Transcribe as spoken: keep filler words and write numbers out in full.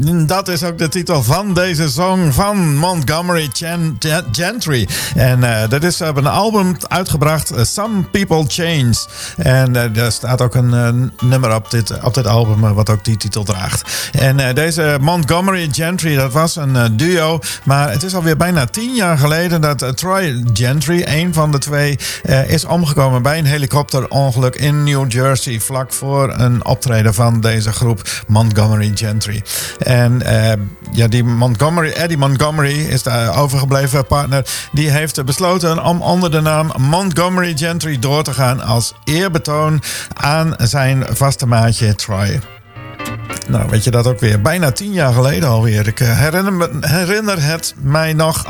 Dat is ook de titel van deze song van Montgomery Gen- Gen- Gentry. En uh, dat is op een album uitgebracht, uh, Some People Change. En uh, er staat ook een uh, nummer op dit, op dit album uh, wat ook die titel draagt. En uh, deze Montgomery Gentry, dat was een uh, duo. Maar het is alweer bijna tien jaar geleden dat uh, Troy Gentry, een van de twee, uh, is omgekomen bij een helikopterongeluk in New Jersey. Vlak voor een optreden van deze groep Montgomery Gentry. En uh, ja, die Montgomery, Eddie Montgomery is de overgebleven partner. Die heeft besloten om onder de naam Montgomery Gentry door te gaan als eerbetoon aan zijn vaste maatje Troy. Nou, weet je dat ook weer? Bijna tien jaar geleden alweer. Ik herinner, me, herinner het mij nog